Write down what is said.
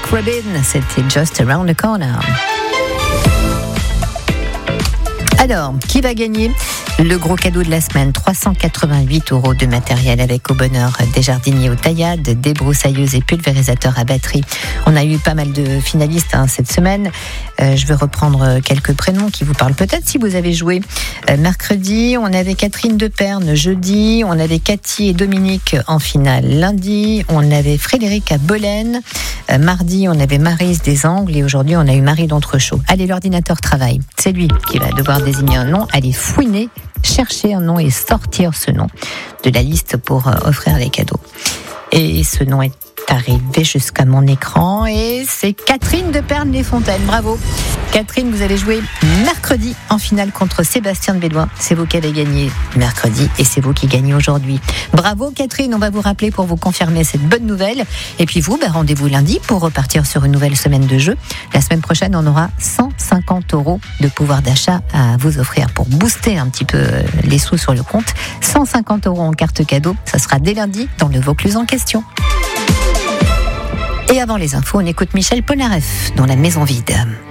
Robin, c'était Just Around the Corner. Alors, qui va gagner le gros cadeau de la semaine? 388 € de matériel avec au bonheur des jardiniers aux taillades, des broussailleuses et pulvérisateurs à batterie. On a eu pas mal de finalistes cette semaine. Je vais reprendre quelques prénoms qui vous parlent peut-être si vous avez joué. Mercredi, on avait Catherine de Perne. Jeudi, on avait Cathy et Dominique en finale. Lundi, on avait Frédéric à Bolène. Mardi, on avait Maryse des Angles. Et aujourd'hui, on a eu Marie d'Entrechaux. Allez, l'ordinateur travaille. C'est lui qui va devoir désigner un nom. Allez fouiner, chercher un nom et sortir ce nom de la liste pour offrir les cadeaux. Et ce nom est arrivé jusqu'à mon écran et c'est Catherine de Perne-les-Fontaines. Bravo Catherine, vous allez jouer mercredi en finale contre Sébastien de Bédoin. C'est vous qui avez gagné mercredi et c'est vous qui gagnez aujourd'hui. Bravo Catherine, on va vous rappeler pour vous confirmer cette bonne nouvelle. Et puis vous, rendez-vous lundi pour repartir sur une nouvelle semaine de jeu. La semaine prochaine, on aura 150 € de pouvoir d'achat à vous offrir pour booster un petit peu les sous sur le compte. 150 € en carte cadeau, ça sera dès lundi dans le Vaucluse en question. Et avant les infos, on écoute Michel Polnareff dans La Maison Vide.